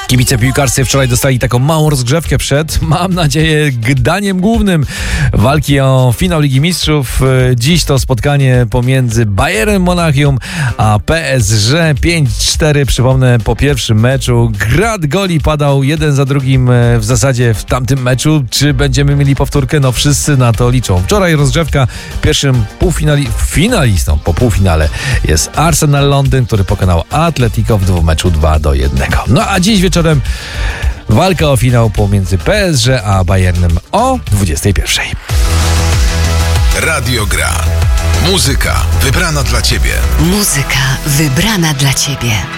Kibice piłkarscy wczoraj dostali taką małą rozgrzewkę przed, mam nadzieję, daniem głównym walki o finał Ligi Mistrzów. Dziś to spotkanie pomiędzy Bayernem Monachium a PSG 5-4. Przypomnę, po pierwszym meczu grad goli padał jeden za drugim w zasadzie w tamtym meczu. Czy będziemy mieli powtórkę? No wszyscy na to liczą. Wczoraj rozgrzewka. Pierwszym finalistą po półfinale jest Arsenal Londyn, który pokonał Atletico w dwumeczu 2-1. No a dziś wieczorem walka o finał pomiędzy PSG a Bayernem o 21:00. Radio Gra. Muzyka wybrana dla Ciebie. Muzyka wybrana dla Ciebie.